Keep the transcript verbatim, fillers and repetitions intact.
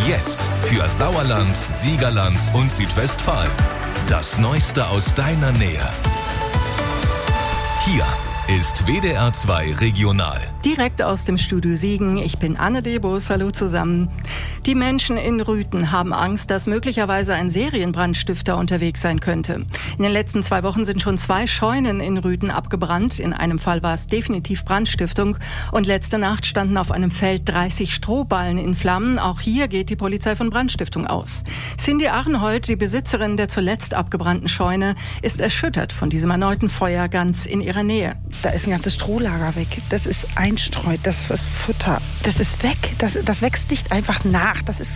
Jetzt für Sauerland, Siegerland und Südwestfalen. Das Neueste aus deiner Nähe. Hier ist W D R zwei Regional. Direkt aus dem Studio Siegen. Ich bin Anne Debus. Hallo zusammen. Die Menschen in Rüthen haben Angst, dass möglicherweise ein Serienbrandstifter unterwegs sein könnte. In den letzten zwei Wochen sind schon zwei Scheunen in Rüthen abgebrannt. In einem Fall war es definitiv Brandstiftung. Und letzte Nacht standen auf einem Feld dreißig Strohballen in Flammen. Auch hier geht die Polizei von Brandstiftung aus. Cindy Arnhold, die Besitzerin der zuletzt abgebrannten Scheune, ist erschüttert von diesem erneuten Feuer ganz in ihrer Nähe. Da ist ein ganzes Strohlager weg. Das ist einstreut, das ist Futter. Das ist weg. Das, das wächst nicht einfach nach. Das ist